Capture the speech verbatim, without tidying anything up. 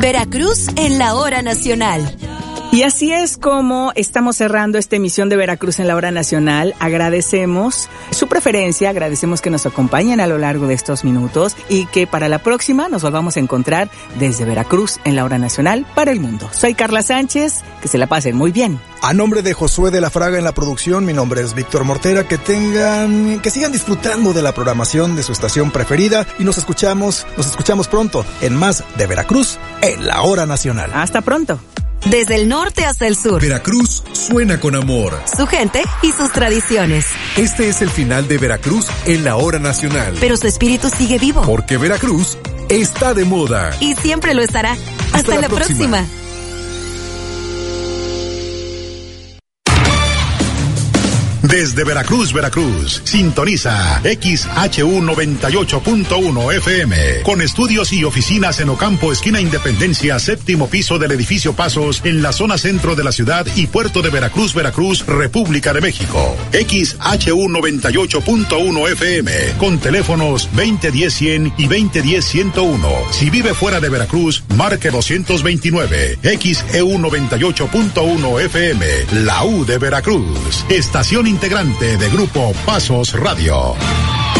Veracruz en la hora nacional. Y así es como estamos cerrando esta emisión de Veracruz en la hora nacional. Agradecemos su preferencia, agradecemos que nos acompañen a lo largo de estos minutos y que para la próxima nos volvamos a encontrar desde Veracruz en la hora nacional para el mundo. Soy Carla Sánchez, que se la pasen muy bien. A nombre de Josué de la Fraga en la producción, mi nombre es Víctor Mortera. Que tengan, que sigan disfrutando de la programación de su estación preferida y nos escuchamos, nos escuchamos pronto en más de Veracruz en la hora nacional. Hasta pronto. Desde el norte hasta el sur. Veracruz suena con amor. Su gente y sus tradiciones. Este es el final de Veracruz en la hora nacional. Pero su espíritu sigue vivo. Porque Veracruz está de moda. Y siempre lo estará. Hasta, Hasta la, la próxima. próxima. Desde Veracruz, Veracruz, sintoniza X H U noventa y ocho punto uno F M, con estudios y oficinas en Ocampo, esquina Independencia, séptimo piso del edificio Pasos, en la zona centro de la ciudad y puerto de Veracruz, Veracruz, República de México. X H U noventa y ocho punto uno F M, con teléfonos veinte diez cien y veinte diez ciento uno. Si vive fuera de Veracruz, marque doscientos veintinueve. X E U noventa y ocho punto uno F M, la U de Veracruz. Estación integrante de Grupo Pasos Radio.